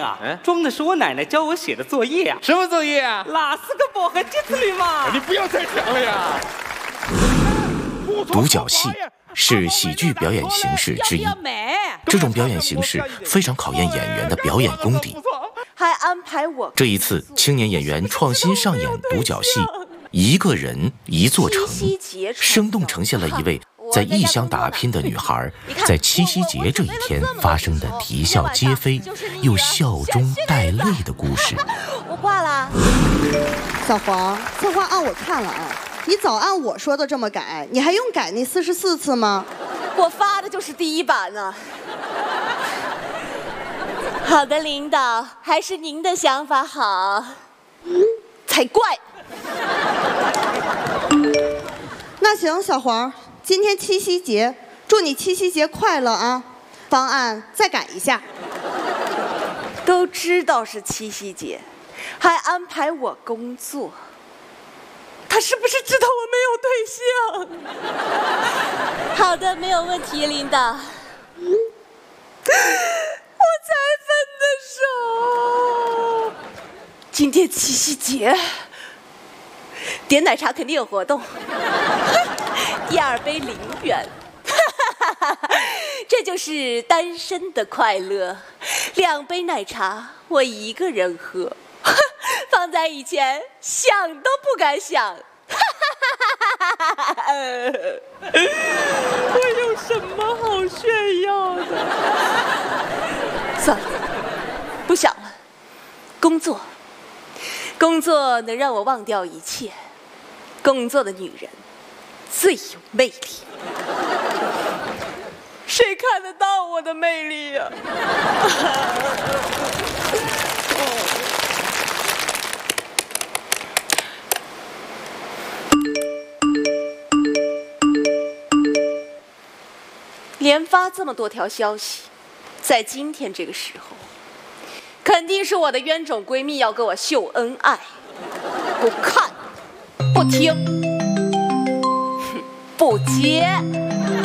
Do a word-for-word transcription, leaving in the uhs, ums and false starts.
啊， 嗯， 装的是我奶奶教我写的作业啊。 什么作业啊？ 拉斯个薄荷鸡子里嘛。 你不要再讲了呀！ 独角戏是喜剧表演形式之一，这种表演形式非常考验演员的表演功底。 还安排我。 这一次，青年演员创新上演独角戏，一个人一座城，生动呈现了一位在异乡打拼的女孩在七夕节这一天发生的啼笑皆非又笑中带泪的故事。 我挂了。 小黄，策划案我看了啊，你早按我说的这么改，你还用改那四十四次吗？ 我发的就是第一版呢。好的，领导，还是您的想法好，才怪。 那行，小黄，今天七夕节，祝你七夕节快乐啊！方案再改一下。 都知道是七夕节，还安排我工作，他是不是知道我没有对象？好的，没有问题，领导。我才分的手。今天七夕节，点奶茶肯定有活动，第二杯零元，这就是单身的快乐。两杯奶茶我一个人喝，放在以前想都不敢想。我有什么好炫耀的？算了，不想了。工作，工作能让我忘掉一切。工作的女人最有魅力。谁看得到我的魅力呀？连发这么多条消息，在今天这个时候，肯定是我的冤种闺蜜要跟我秀恩爱。不看，不听，哼，不接。